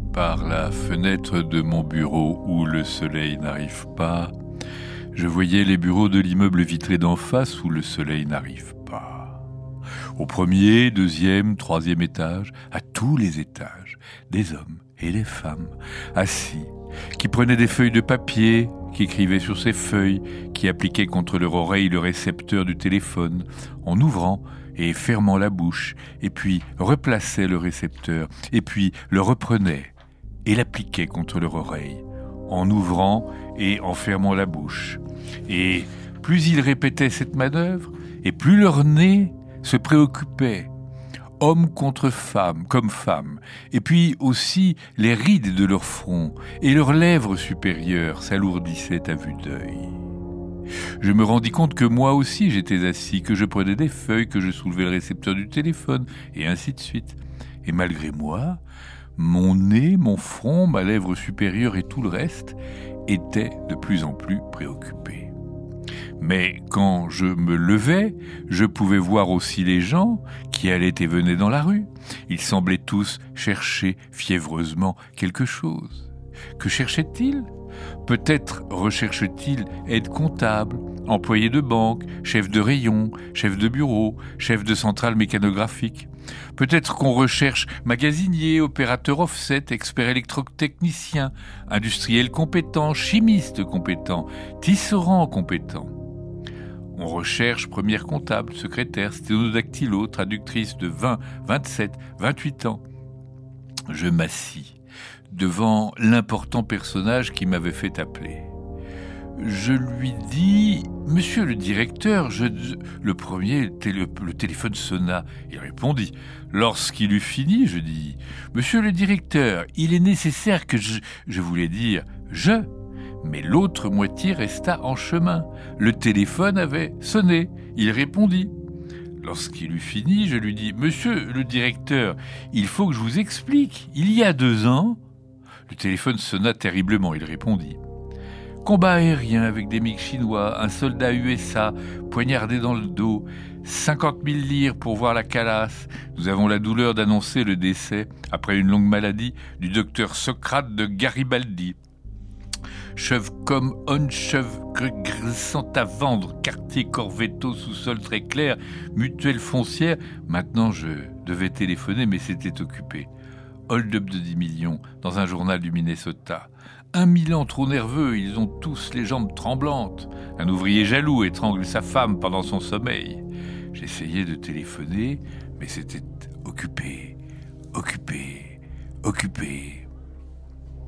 Par la fenêtre de mon bureau où le soleil n'arrive pas, je voyais les bureaux de l'immeuble vitré d'en face où le soleil n'arrive pas. Au premier, deuxième, troisième étage, à tous les étages, des hommes et des femmes assis, qui prenaient des feuilles de papier, qui écrivaient sur ces feuilles, qui appliquaient contre leur oreille le récepteur du téléphone, en ouvrant et fermant la bouche, et puis replaçaient le récepteur, et puis le reprenaient et l'appliquaient contre leur oreille, en ouvrant et en fermant la bouche. Et plus ils répétaient cette manœuvre, et plus leur nez se préoccupait, hommes contre femmes, comme femmes, et puis aussi les rides de leur front et leurs lèvres supérieures s'alourdissaient à vue d'œil. Je me rendis compte que moi aussi j'étais assis, que je prenais des feuilles, que je soulevais le récepteur du téléphone, et ainsi de suite. Et malgré moi, mon nez, mon front, ma lèvre supérieure et tout le reste étaient de plus en plus préoccupés. Mais quand je me levais, je pouvais voir aussi les gens qui allaient et venaient dans la rue. Ils semblaient tous chercher fiévreusement quelque chose. Que cherchaient-ils ? Peut-être recherche-t-il aide comptable, employé de banque, chef de rayon, chef de bureau, chef de centrale mécanographique. Peut-être qu'on recherche magasinier, opérateur offset, expert électrotechnicien, industriel compétent, chimiste compétent, tisserand compétent. On recherche première comptable, secrétaire, sténodactylo, traductrice de 20, 27, 28 ans. Je m'assis devant l'important personnage qui m'avait fait appeler. Je lui dis « Monsieur le directeur, le premier, le téléphone sonna. » Il répondit. Lorsqu'il eut fini, je dis « Monsieur le directeur, il est nécessaire que je voulais dire « je ». Mais l'autre moitié resta en chemin. Le téléphone avait sonné. Il répondit. Lorsqu'il eut fini, je lui dis « Monsieur le directeur, il faut que je vous explique. Il y a 2 ans... » Le téléphone sonna terriblement. Il répondit. Combat aérien avec des MiG chinois, un soldat USA poignardé dans le dos, 50 000 lire pour voir la calasse. Nous avons la douleur d'annoncer le décès, après une longue maladie, du docteur Socrate de Garibaldi. Cheveux comme on cheveux graissant à vendre, quartier Corvetto, sous-sol très clair, mutuelle foncière. Maintenant, je devais téléphoner, mais c'était occupé. Hold-up de 10 millions dans un journal du Minnesota. 1 Milan trop nerveux, ils ont tous les jambes tremblantes. Un ouvrier jaloux étrangle sa femme pendant son sommeil. J'essayais de téléphoner, mais c'était occupé.